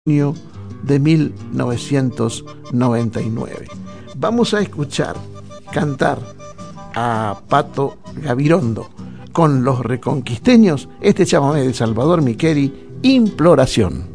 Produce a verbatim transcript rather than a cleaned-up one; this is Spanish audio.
junio de mil novecientos noventa y nueve. Vamos a escuchar cantar a Pato Gabirondo con Los Reconquisteños este chamamé de Salvador Miqueri, Imploración.